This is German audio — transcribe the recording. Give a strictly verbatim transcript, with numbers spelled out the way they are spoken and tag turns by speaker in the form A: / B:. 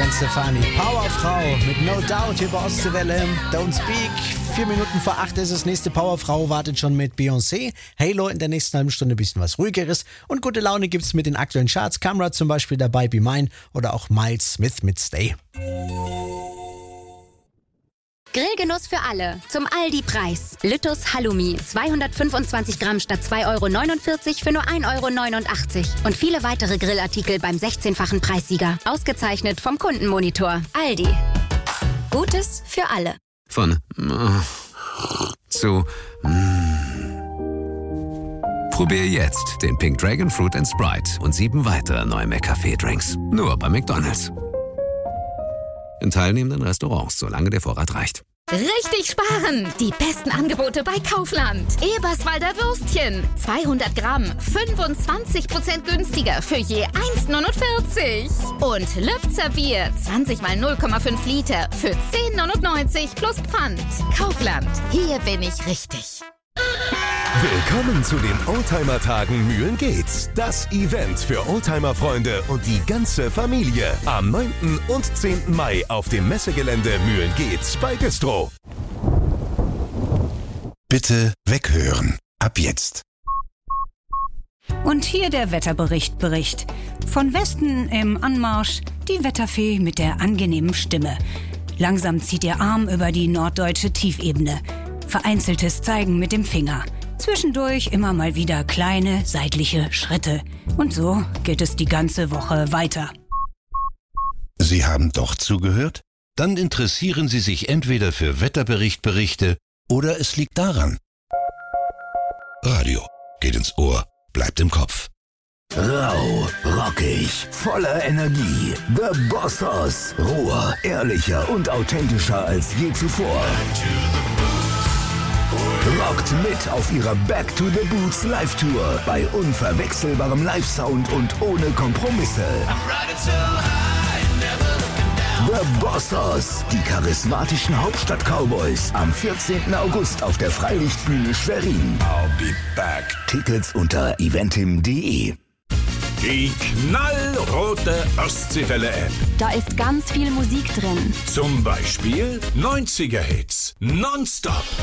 A: Gwen Stefani. Powerfrau mit No Doubt hier bei Ostseewelle. Don't Speak. Vier Minuten vor acht ist es. Nächste Powerfrau wartet schon mit Beyoncé. Halo in der nächsten halben Stunde ein bisschen was Ruhigeres. Und gute Laune gibt's mit den aktuellen Charts. Camera zum Beispiel dabei, Be Mine oder auch Miles Smith mit Stay.
B: Grillgenuss für alle. Zum Aldi-Preis. Lüttus Halloumi. zweihundertfünfundzwanzig Gramm statt zwei Euro neunundvierzig für nur ein Euro neunundachtzig. Und viele weitere Grillartikel beim sechzehnfachen Preissieger. Ausgezeichnet vom Kundenmonitor. Aldi. Gutes für alle.
C: Von äh, zu mm. Probier jetzt den Pink Dragon Fruit and Sprite und sieben weitere neue McCafé-Drinks. Nur bei McDonald's. In teilnehmenden Restaurants, solange der Vorrat reicht.
D: Richtig sparen! Die besten Angebote bei Kaufland. Eberswalder Würstchen. zweihundert Gramm. fünfundzwanzig Prozent günstiger für je eins neunundvierzig. Und Lübzer Bier. zwanzig mal null Komma fünf Liter für zehn neunundneunzig plus Pfand. Kaufland. Hier bin ich richtig.
E: Willkommen zu den Oldtimer-Tagen Mühlen geht's. Das Event für Oldtimer-Freunde und die ganze Familie. Am neunten und zehnten Mai auf dem Messegelände Mühlen geht's bei Güstrow.
F: Bitte weghören. Ab jetzt.
G: Und hier der Wetterbericht Bericht. Von Westen im Anmarsch die Wetterfee mit der angenehmen Stimme. Langsam zieht ihr Arm über die norddeutsche Tiefebene. Vereinzeltes Zeigen mit dem Finger. Zwischendurch immer mal wieder kleine seitliche Schritte. Und so geht es die ganze Woche weiter.
F: Sie haben doch zugehört? Dann interessieren Sie sich entweder für Wetterberichtberichte oder es liegt daran. Radio geht ins Ohr, bleibt im Kopf.
H: Rau, rockig, voller Energie. The Boss Hoss. Roher, ehrlicher und authentischer als je zuvor. Rockt mit auf ihrer Back to the Boots Live-Tour bei unverwechselbarem Live-Sound und ohne Kompromisse. The Boss Hoss, die charismatischen Hauptstadt-Cowboys, am vierzehnten August auf der Freilichtbühne Schwerin. I'll be back. Tickets unter eventim punkt de.
I: Die knallrote Ostseewelle-App.
B: Da ist ganz viel Musik drin.
I: Zum Beispiel neunziger Hits. Nonstop.